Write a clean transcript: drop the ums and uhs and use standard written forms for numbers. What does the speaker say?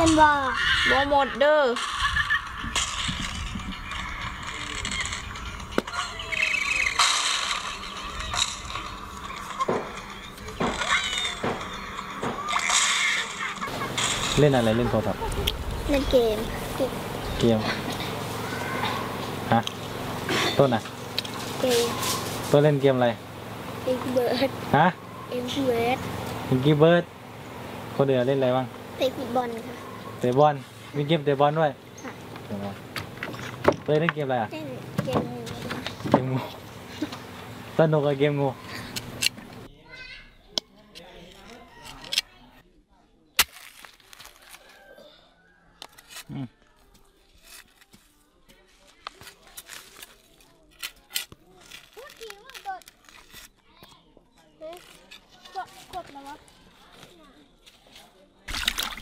เป็นบ่หมดเด้อเล่นอะไรเล่นโทรศัพท์เล่นเกมฮะต้นอ่ะเกมต้นเล่นเกมอะไรเอ็กเบิร์ดฮะเอ็กเบิร์ดกี้เบิร์ดคนเดียวเล่นอะไรบ้างเตะฟุตบอลค่ะเตะบอลมีเกมเตะบอลด้วยค่ะเล่นเกมอะไรอ่ะเล่นเกมงูสนุกกับเกมงู